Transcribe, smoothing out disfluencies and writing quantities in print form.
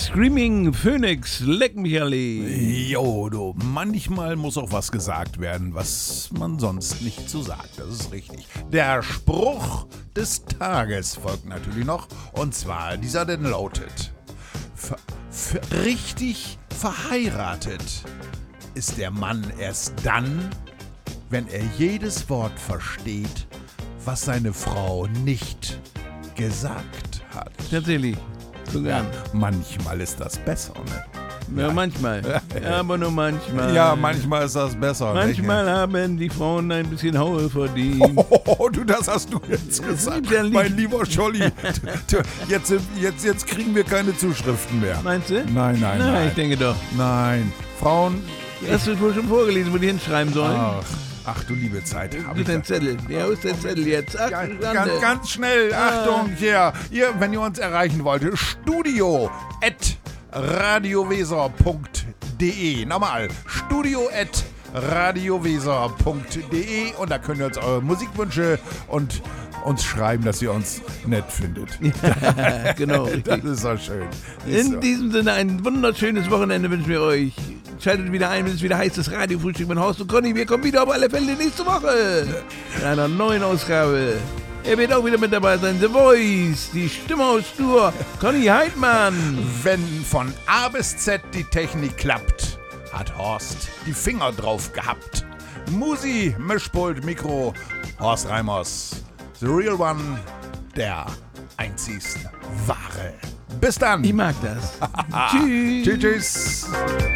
Screaming Phoenix, leck mich alle. Jo, du, manchmal muss auch was gesagt werden, was man sonst nicht so sagt. Das ist richtig. Der Spruch des Tages folgt natürlich noch. Und zwar dieser, denn lautet: richtig verheiratet ist der Mann erst dann, wenn er jedes Wort versteht, was seine Frau nicht gesagt hat. Tatsächlich. Sogar. Manchmal ist das besser, ne? Ja, manchmal. Ja, aber nur manchmal. Ja, manchmal ist das besser. Manchmal haben die Frauen ein bisschen Haue verdient. Oh, du, das hast du jetzt gesagt, mein lieber Scholli. Jetzt kriegen wir keine Zuschriften mehr. Meinst du? Nein. Ich denke doch. Nein. Frauen... Hast du wohl schon vorgelesen, wo die hinschreiben sollen? Ach du liebe Zeit. Wo ist dein Zettel? Ja, wo ist der Zettel jetzt? Ach, ganz schnell, Achtung, hier. Wenn ihr uns erreichen wollt, studio@radioweser.de. Nochmal, studio@radioweser.de. Und da könnt ihr uns eure Musikwünsche und uns schreiben, dass ihr uns nett findet. Ja, genau, richtig. Das ist so schön. In diesem Sinne ein wunderschönes Wochenende wünschen wir euch. Schaltet wieder ein, wenn es wieder heißt, das Radiofrühstück mit Horst und Conny. Wir kommen wieder auf alle Fälle nächste Woche in einer neuen Ausgabe. Er wird auch wieder mit dabei sein. The Voice, die Stimme aus Stur, Conny Heidmann. Wenn von A bis Z die Technik klappt, hat Horst die Finger drauf gehabt. Musi, Mischpult, Mikro, Horst Reimers. The Real One, der einzigste Wahre. Bis dann. Ich mag das. Tschüss. Tschüss.